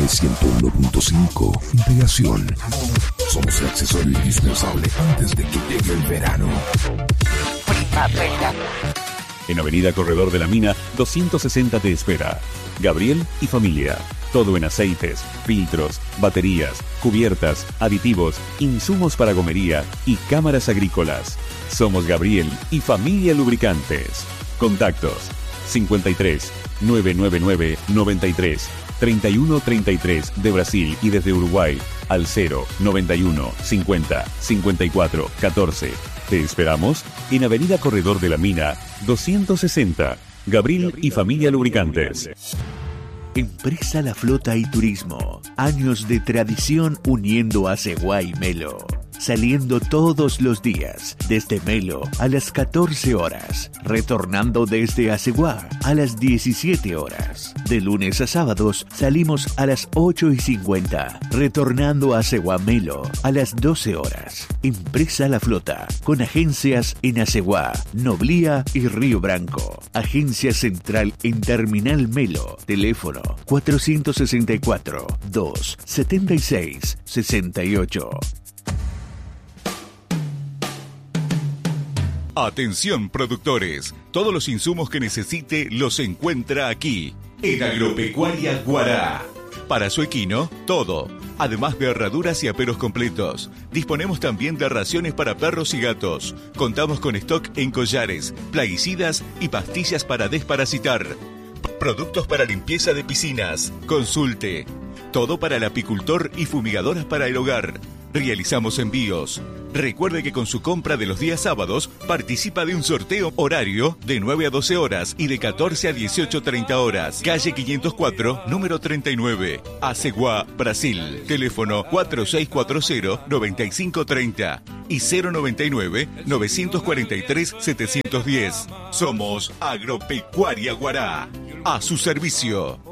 101.5. Integración. Somos el accesorio indispensable antes de que llegue el verano. Primavera. En Avenida Corredor de la Mina, 260 te espera. Gabriel y familia. Todo en aceites, filtros, baterías, cubiertas, aditivos, insumos para gomería y cámaras agrícolas. Somos Gabriel y familia lubricantes. Contactos: 53 999 93 31 33 de Brasil y desde Uruguay al 0 91 50 54 14. Te esperamos en Avenida Corredor de la Mina 260. Gabriel y familia lubricantes. Empresa La Flota y Turismo. Años de tradición uniendo a Asegua y Melo. Saliendo todos los días, desde Melo a las 14 horas, retornando desde Asegua a las 17 horas. De lunes a sábados salimos a las 8:50, retornando a Asegua Melo a las 12 horas. Empresa La Flota, con agencias en Asegua, Noblía y Río Branco. Agencia central en Terminal Melo. Teléfono 464 276 68. Atención productores, todos los insumos que necesite los encuentra aquí, en Agropecuaria Guará. Para su equino, todo, además de herraduras y aperos completos. Disponemos también de raciones para perros y gatos. Contamos con stock en collares, plaguicidas y pastillas para desparasitar. Productos para limpieza de piscinas. Consulte. Todo para el apicultor y fumigadoras para el hogar. Realizamos envíos. Recuerde que con su compra de los días sábados participa de un sorteo horario de 9 a 12 horas y de 14 a 18:30 horas. Calle 504, número 39, Asegua, Brasil. Teléfono 4640-9530 y 099-943-710. Somos Agropecuaria Guará. A su servicio.